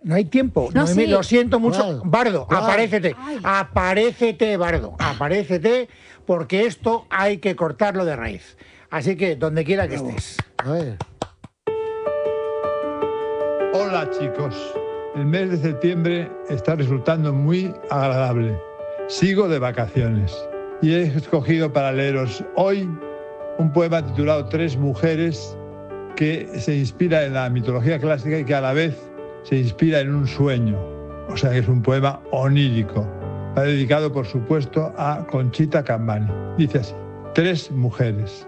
No hay tiempo. No, Noemí, sí. lo siento mucho. ¿Cuál? Bardo, ¿Cuál? aparécete. Ay. Aparécete, Bardo. Aparécete, porque esto hay que cortarlo de raíz. Así que, donde quiera que estés. A ver. Hola chicos, el mes de septiembre está resultando muy agradable. Sigo de vacaciones y he escogido para leeros hoy un poema titulado Tres mujeres que se inspira en la mitología clásica y que a la vez se inspira en un sueño. O sea que es un poema onírico. Está dedicado, por supuesto, a Conchita Cambani. Dice así: Tres mujeres.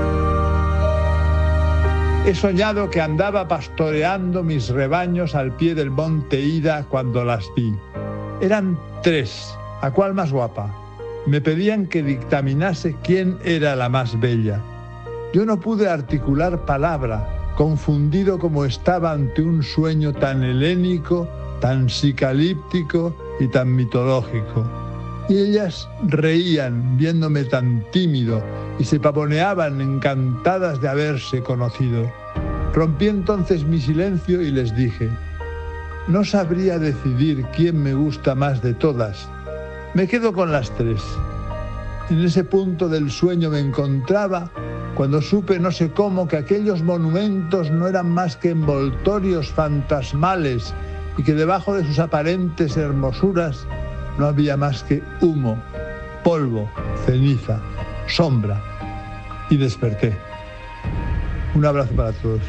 He soñado que andaba pastoreando mis rebaños al pie del monte Ida cuando las vi. Eran tres, ¿a cuál más guapa? Me pedían que dictaminase quién era la más bella. Yo no pude articular palabra, confundido como estaba ante un sueño tan helénico, tan psicalíptico y tan mitológico. Y ellas reían viéndome tan tímido y se pavoneaban encantadas de haberse conocido. Rompí entonces mi silencio y les dije: no sabría decidir quién me gusta más de todas. Me quedo con las tres. En ese punto del sueño me encontraba cuando supe, no sé cómo, que aquellos monumentos no eran más que envoltorios fantasmales y que debajo de sus aparentes hermosuras no había más que humo, polvo, ceniza, sombra. Y desperté. Un abrazo para todos.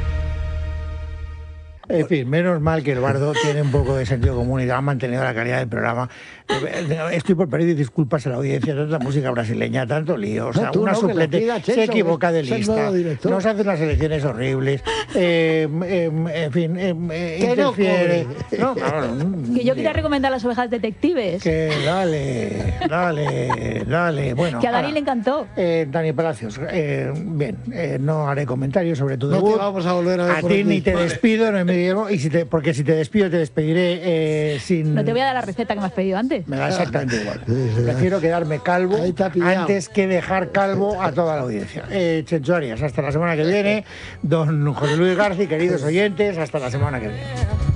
En fin, menos mal que el Bardo tiene un poco de sentido común y ha mantenido la calidad del programa. Estoy por pedir disculpas a la audiencia, tanta música brasileña, tanto lío. O sea, No, tú una no, que lo suplente pida Checho, se equivoca de que es el lista, nuevo director. nos hace unas elecciones horribles, en fin, Que no interfiere. cobre. No, claro, Que yo quería recomendar Las ovejas detectives. Que dale. Bueno, Que a Dani ahora, le encantó. Dani Palacios, bien, no haré comentarios sobre tu No debut. te vamos a volver a ver por ti aquí. ni te Vale. despido, no me digo, y porque si te despido te despediré sin... No te voy a dar la receta que me has pedido antes. Me da exactamente igual. Sí, sí. Prefiero quedarme calvo Ahí te ha pillado. antes que dejar calvo a toda la audiencia. Chencho Arias, hasta la semana que viene. Don José Luis García, queridos oyentes, hasta la semana que viene.